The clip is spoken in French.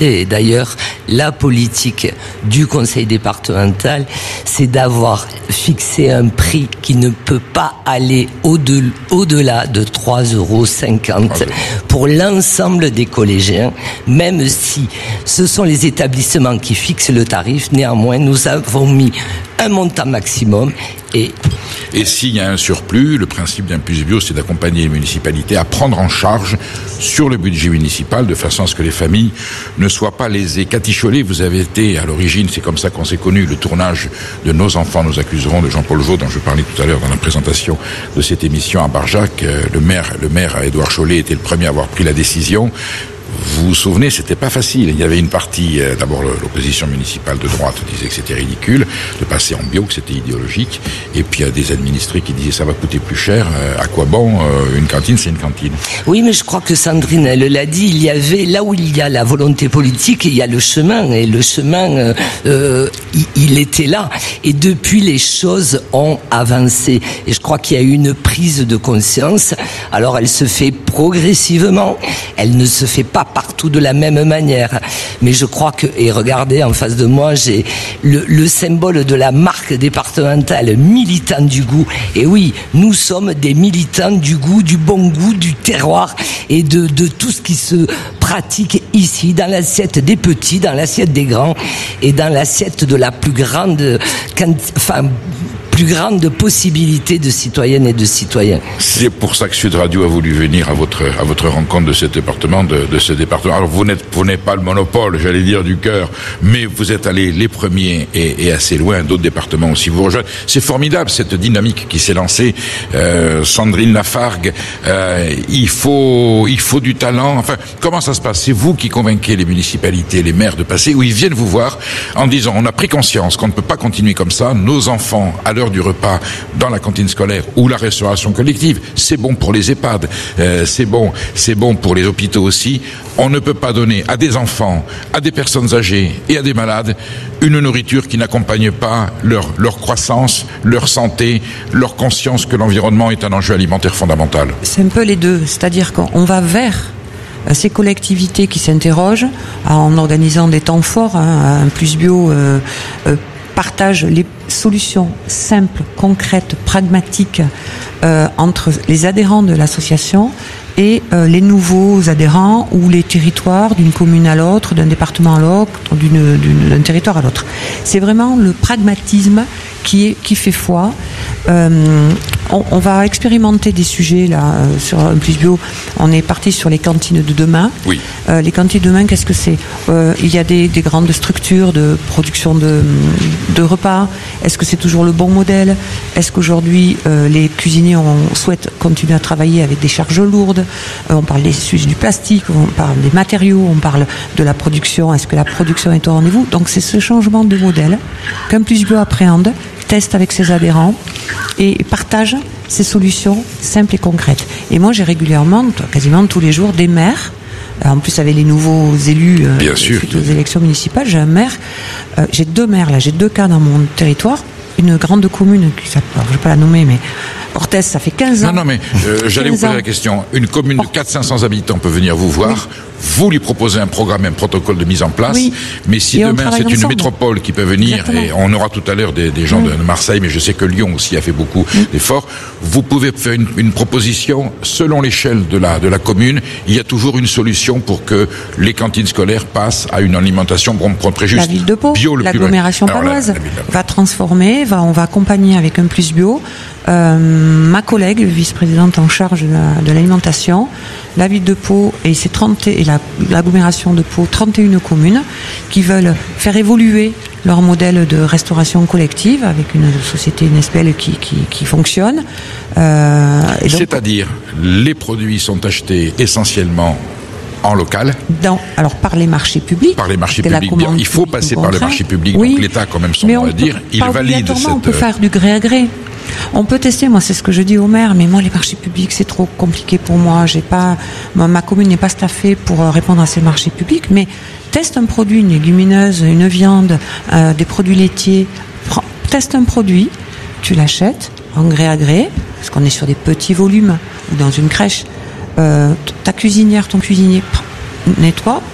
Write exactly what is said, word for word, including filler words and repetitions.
volonté. Et d'ailleurs, la politique du conseil départemental, c'est d'avoir fixé un prix qui ne peut pas aller au-de- au-delà de trois euros cinquante pour l'ensemble des collégiens, même si ce sont les établissements qui fixent le tarif. Néanmoins, nous avons mis un montant maximum et... Et s'il y a un surplus, le principe d'un Plus Bio, c'est d'accompagner les municipalités à prendre en charge sur le budget municipal de façon à ce que les familles ne soient pas lésées. Cathy Chollet, vous avez été à l'origine, c'est comme ça qu'on s'est connus, le tournage de Nos enfants nous accuseront de Jean-Paul Vau, dont je parlais tout à l'heure dans la présentation de cette émission à Barjac. Le maire, le maire Édouard Chollet était le premier à avoir pris la décision. Vous vous souvenez, c'était pas facile. Il y avait une partie, euh, d'abord l'opposition municipale de droite disait que c'était ridicule de passer en bio, que c'était idéologique. Et puis il y a des administrés qui disaient ça va coûter plus cher. Euh, à quoi bon euh, une cantine, c'est une cantine. Oui, mais je crois que Sandrine, elle l'a dit, il y avait, là où il y a la volonté politique, il y a le chemin. Et le chemin, euh, euh, il, il était là. Et depuis, les choses ont avancé. Et je crois qu'il y a eu une prise de conscience. Alors elle se fait progressivement. Elle ne se fait pas partout de la même manière, mais je crois que, et regardez en face de moi, j'ai le, le symbole de la marque départementale militant du goût, et oui, nous sommes des militants du goût, du bon goût, du terroir, et de, de tout ce qui se pratique ici, dans l'assiette des petits, dans l'assiette des grands, et dans l'assiette de la plus grande, enfin, plus grande possibilité de citoyennes et de citoyens. C'est pour ça que Sud Radio a voulu venir à votre à votre rencontre de ce département, de, de ce département. Alors vous n'êtes vous n'êtes pas le monopole, j'allais dire, du cœur, mais vous êtes allés les premiers et, et assez loin. D'autres départements aussi vous rejoignent. C'est formidable cette dynamique qui s'est lancée. Euh, Sandrine Lafargue, euh, il faut il faut du talent. Enfin, comment ça se passe? C'est vous qui convainquez les municipalités, les maires de passer, ou ils viennent vous voir en disant on a pris conscience qu'on ne peut pas continuer comme ça. Nos enfants à l'heure du repas dans la cantine scolaire ou la restauration collective, c'est bon pour les EHPAD, euh, c'est bon, c'est bon pour les hôpitaux aussi. On ne peut pas donner à des enfants, à des personnes âgées et à des malades une nourriture qui n'accompagne pas leur leur croissance, leur santé, leur conscience que l'environnement est un enjeu alimentaire fondamental. C'est un peu les deux, c'est-à-dire qu'on va vers ces collectivités qui s'interrogent en organisant des temps forts, hein, un Plus Bio euh, euh, partage les solutions simples, concrètes, pragmatiques euh, entre les adhérents de l'association et euh, les nouveaux adhérents ou les territoires d'une commune à l'autre, d'un département à l'autre, d'une, d'une, d'un territoire à l'autre. C'est vraiment le pragmatisme qui, est, qui fait foi. Euh, on, on va expérimenter des sujets là euh, sur un Plus Bio. On est parti sur les cantines de demain. Oui. Euh, les cantines de demain, qu'est-ce que c'est? euh, Il y a des, des grandes structures de production de, de repas. Est-ce que c'est toujours le bon modèle? Est-ce qu'aujourd'hui euh, les cuisiniers on souhaite continuer à travailler avec des charges lourdes? euh, On parle des sujets du plastique, on parle des matériaux, on parle de la production. Est-ce que la production est au rendez-vous? Donc c'est ce changement de modèle qu'un Plus Bio appréhende, teste avec ses adhérents et partage ces solutions simples et concrètes. Et moi, j'ai régulièrement, quasiment tous les jours, des maires. En plus, avec les nouveaux élus Bien sûr. suite aux élections municipales, j'ai un maire, euh, j'ai deux maires là, j'ai deux cas dans mon territoire. Une grande commune qui s'appelle, alors, je ne vais pas la nommer, mais Orthez, ça fait quinze ans. Non, non, mais euh, j'allais vous poser la question. Une commune de quatre cents à cinq cents habitants peut venir vous voir. Oui. Vous lui proposez un programme, un protocole de mise en place. Oui. Mais si et demain c'est une ensemble. métropole qui peut venir, exactement. Et on aura tout à l'heure des, des gens oui. de Marseille, mais je sais que Lyon aussi a fait beaucoup oui. d'efforts. Vous pouvez faire une, une proposition selon l'échelle de la de la commune. Il y a toujours une solution pour que les cantines scolaires passent à une alimentation propre et juste. La ville de Pau, bio, le l'agglomération paloise, va transformer, va on va accompagner avec un Plus Bio. Euh, ma collègue, vice-présidente en charge de, la, de l'alimentation, la ville de Pau et ses trente et la, l'agglomération de Pau, trente et une communes qui veulent faire évoluer leur modèle de restauration collective avec une société, une S P L qui, qui, qui fonctionne. Euh, et donc, c'est-à-dire, les produits sont achetés essentiellement en local. Dans, alors par les marchés publics. Par les marchés publics. Bien, il faut passer par les marchés publics. Oui, donc l'État, quand même, son mot à dire, il valide cette. On peut faire du gré à gré. On peut tester, moi c'est ce que je dis au maire, mais moi les marchés publics c'est trop compliqué pour moi. J'ai pas, ma, ma commune n'est pas staffée pour répondre à ces marchés publics. Mais teste un produit, une légumineuse, une viande, euh, des produits laitiers. Prends, teste un produit, tu l'achètes en gré à gré, parce qu'on est sur des petits volumes ou dans une crèche. Euh, ta cuisinière, ton cuisinier nettoie,